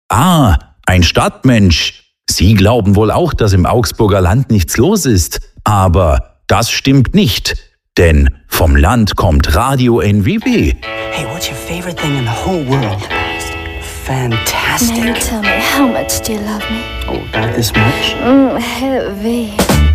Ah, ein Stadtmensch. Sie glauben wohl auch, dass im Augsburger Land nichts los ist. Aber das stimmt nicht. Denn vom Land kommt Radio NWB. Hey, what's your favorite thing in the whole world? Fantastic. Now you tell me, how much do you love me? Oh, about this much? Heavy.